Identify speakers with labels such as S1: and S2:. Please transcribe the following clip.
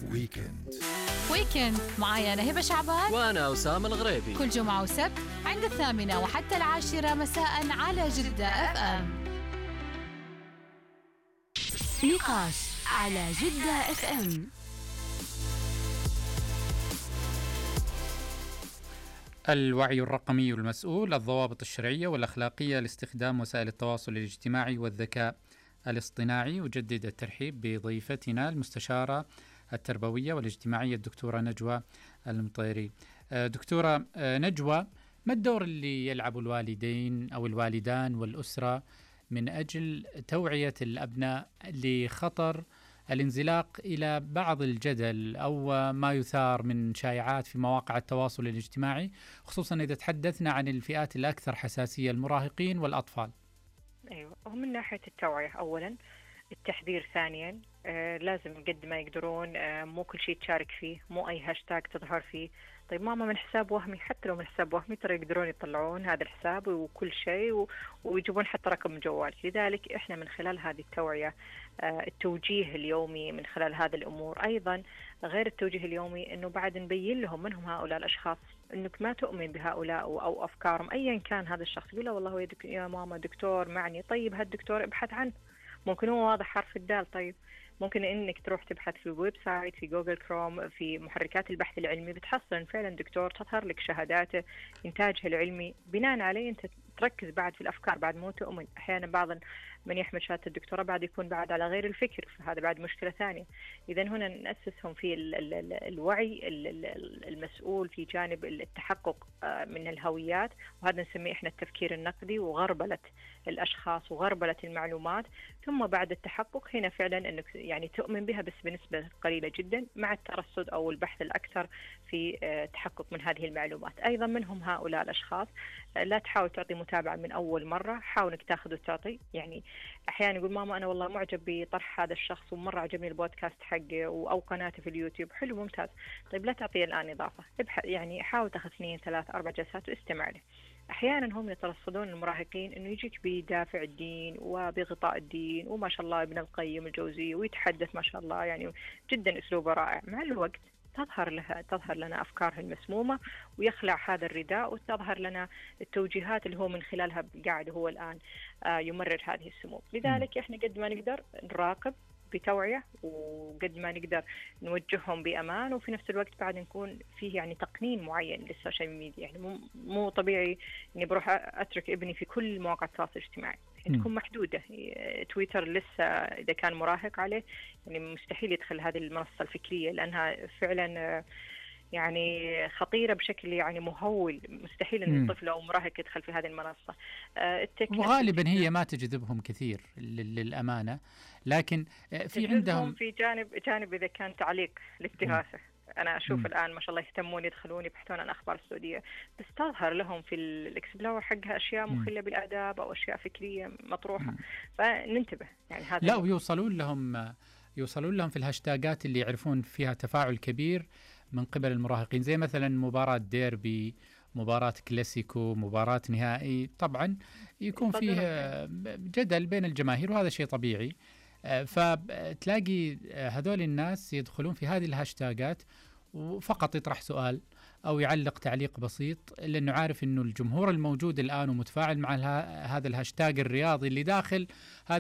S1: ويكند معايا أنا هبة شعبان
S2: وأنا أسامة الغريبي،
S1: كل جمعة وسبت عند 8 وحتى 10 مساء على جدة FM.
S3: نقاش على جدة FM.
S4: الوعي الرقمي المسؤول، الضوابط الشرعية والأخلاقية لاستخدام وسائل التواصل الاجتماعي والذكاء الاصطناعي. أجدد الترحيب بضيفتنا المستشارة التربوية والاجتماعية الدكتورة نجوى المطيري. دكتورة نجوى، ما الدور اللي يلعب الوالدين أو الوالدان والأسرة من أجل توعية الأبناء لخطر الانزلاق إلى بعض الجدل أو ما يثار من شائعات في مواقع التواصل الاجتماعي، خصوصا إذا تحدثنا عن الفئات الأكثر حساسية، المراهقين والأطفال؟
S5: أيوة، ومن من ناحية التوعية أولا، التحذير ثانيا، لازم قد ما يقدرون مو كل شيء تشارك فيه، مو أي هاشتاج تظهر فيه. طيب ماما من حساب وهمي، حتى لو من حساب وهمي ترى يقدرون يطلعون هذا الحساب وكل شيء ويجيبون حتى رقم جوال. لذلك إحنا من خلال هذه التوعية، التوجيه اليومي من خلال هذه الأمور، أيضا غير التوجيه اليومي أنه بعد نبين لهم من هم هؤلاء الأشخاص، أنك ما تؤمن بهؤلاء أو أفكارهم أيا كان هذا الشخص. يقول لا والله يا ماما دكتور معني، طيب هالدكتور ابحث عنه، ممكن هو واضح حرف الدال. طيب ممكن انك تروح تبحث في الويب سايت، في جوجل كروم، في محركات البحث العلمي، بتحصل فعلا دكتور تظهر لك شهاداته، انتاجه العلمي، بناء عليه انت تركز بعد في الافكار، بعد مو تؤمن. احيانا بعض من يحمل شهاده الدكتوراه بعد يكون بعد على غير الفكر، فهذا بعد مشكله ثانيه. اذا هنا ناسسهم في الوعي المسؤول في جانب التحقق من الهويات، وهذا نسميه احنا التفكير النقدي، وغربله الاشخاص وغربله المعلومات. ثم بعد التحقق هنا فعلا انك يعني تؤمن بها بس بنسبه قليله جدا، مع الترصد او البحث الاكثر في تحقق من هذه المعلومات. ايضا منهم هؤلاء الاشخاص، لا تحاول تعطي متابعه من اول مره، حاول انك تاخذ وتعطي. يعني احيانا يقول ماما انا والله معجب بطرح هذا الشخص ومره عجبني البودكاست حقه او قناته في اليوتيوب، حلو ممتاز، طيب لا تعطيه الان اضافه، ابحث، يعني حاول تاخذ 2 3 4 جلسات واستمع له. احيانا هم يترصدون المراهقين انه يجيك بدافع الدين وبغطاء الدين، وما شاء الله ابن القيم الجوزي، ويتحدث ما شاء الله يعني جدا اسلوبه رائع. مع الوقت تظهر لنا أفكاره المسمومة، ويخلع هذا الرداء، وتظهر لنا التوجيهات اللي هو من خلالها قاعد هو الآن يمرر هذه السموم. لذلك إحنا قد ما نقدر نراقب بتوعية، وقد ما نقدر نوجههم بأمان، وفي نفس الوقت بعد نكون فيه يعني تقنين معين للسوشيال ميديا. يعني مو طبيعي إني بروح أترك ابني في كل مواقع التواصل الاجتماعي، يعني تكون محدودة. تويتر لسه إذا كان مراهق عليه يعني مستحيل يدخل هذه المنصة الفكرية، لأنها فعلا يعني خطيرة بشكل يعني مهول، مستحيل أن الطفل أو مراهق يدخل في هذه المنصة.
S4: وغالبا هي ما تجذبهم كثير للأمانة، لكن في عندهم
S5: في جانب إذا كان تعليق للدراسة. أنا أشوف الآن ما شاء الله يهتمون، يدخلون يبحثون عن أخبار السعودية، بس تظهر لهم في الإكسبلور حقها أشياء مخلة بالآداب أو أشياء فكرية مطروحة، فننتبه. يعني هذا
S4: لا، ويوصلون لهم في الهاشتاجات اللي يعرفون فيها تفاعل كبير من قبل المراهقين، زي مثلا مباراة ديربي، مباراة كلاسيكو، مباراة نهائي، طبعا يكون فيه جدل بين الجماهير، وهذا شيء طبيعي. فتلاقي هذول الناس يدخلون في هذه الهاشتاجات وفقط يطرح سؤال أو يعلق تعليق بسيط، لأنه عارف أنه الجمهور الموجود الآن ومتفاعل مع هذا الهاشتاج الرياضي اللي داخل